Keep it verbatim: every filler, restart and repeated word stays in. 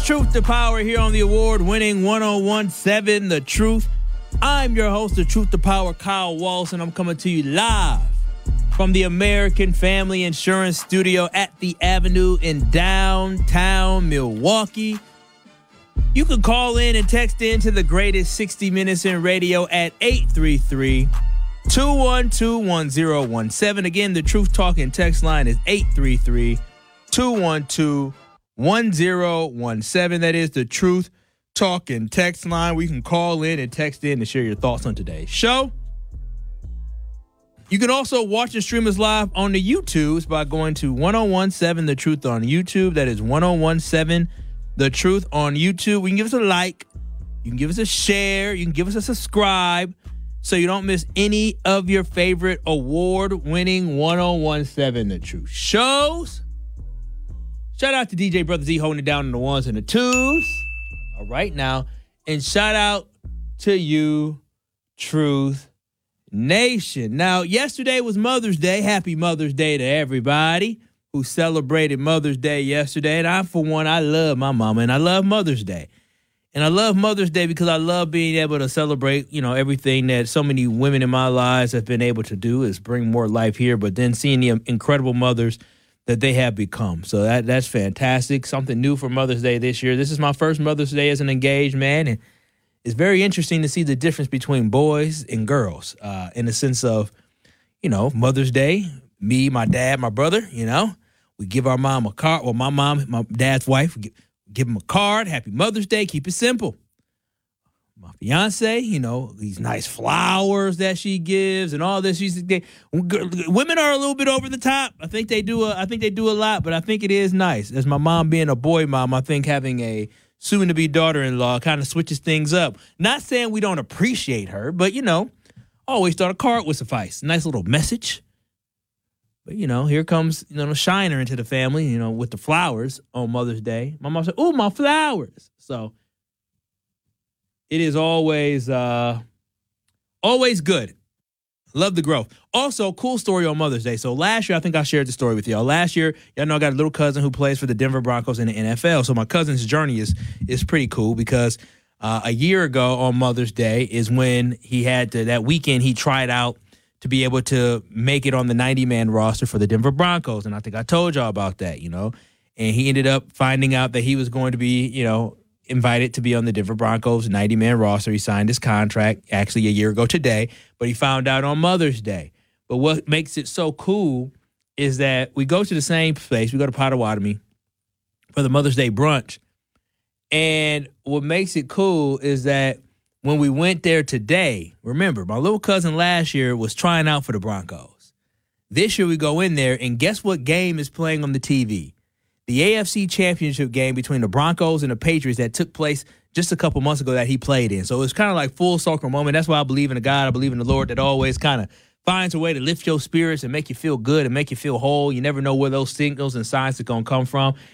Truth to Power here on the award-winning one oh one seven The Truth. I'm your host, the Truth to Power, Kyle Walsh, and I'm coming to you live from the American Family Insurance Studio at the Avenue in downtown Milwaukee. You can call in and text in to the greatest sixty minutes in radio at eight three three, two one two, one oh one seven. Again, the Truth Talking text line is eight three three, two one two, one oh one seven. That is the Truth Talking text line. We can call in and text in to share your thoughts on today's show. You can also watch and stream us live on the YouTubes by going to ten seventeen The Truth on YouTube. That is ten seventeen The Truth on YouTube. We can give us a like. You can give us a share. You can give us a subscribe so you don't miss any of your favorite award-winning ten seventeen The Truth shows. Shout out to D J Brother Z holding it down on the ones and the twos. All right now. And shout out to you, Truth Nation. Now, yesterday was Mother's Day. Happy Mother's Day to everybody who celebrated Mother's Day yesterday. And I, for one, I love my mama and I love Mother's Day. And I love Mother's Day because I love being able to celebrate, you know, everything that so many women in my lives have been able to do is bring more life here, but then seeing the incredible mothers that they have become. So that that's fantastic. Something new for Mother's Day this year. This is my first Mother's Day as an engaged man, and it's very interesting to see the difference between boys and girls uh, in the sense of, you know, Mother's Day, me, my dad, my brother, you know, we give our mom a card. Well, my mom, my dad's wife, we give, give them a card. Happy Mother's Day. Keep it simple. My fiance, you know, these nice flowers that she gives and all this. She's they, women are a little bit over the top. I think they do. A, I think they do a lot, but I think it is nice. As my mom being a boy mom, I think having a soon-to-be daughter-in-law kind of switches things up. Not saying we don't appreciate her, but, you know, always thought a card would suffice. Nice little message. But, you know, here comes, you know, Shiner into the family, you know, with the flowers on Mother's Day. My mom said, "Ooh, my flowers." So it is always, uh, always good. Love the growth. Also, cool story on Mother's Day. So last year, I think I shared the story with y'all. Last year, y'all know I got a little cousin who plays for the Denver Broncos in the N F L. So my cousin's journey is is pretty cool because uh, a year ago on Mother's Day is when he had to, that weekend he tried out to be able to make it on the ninety-man roster for the Denver Broncos. And I think I told y'all about that, you know. And he ended up finding out that he was going to be, you know, invited to be on the Denver Broncos ninety-man roster. He signed his contract actually a year ago today, but he found out on Mother's Day. But what makes it so cool is that we go to the same place. We go to Potawatomi for the Mother's Day brunch. And what makes it cool is that when we went there today, remember, my little cousin last year was trying out for the Broncos. This year we go in there, and guess what game is playing on the T V? The A F C Championship game between the Broncos and the Patriots that took place just a couple months ago that he played in. So it's kind of like full circle moment. That's why I believe in a God. I believe in the Lord that always kind of finds a way to lift your spirits and make you feel good and make you feel whole. You never know where those signals and signs are going to come from.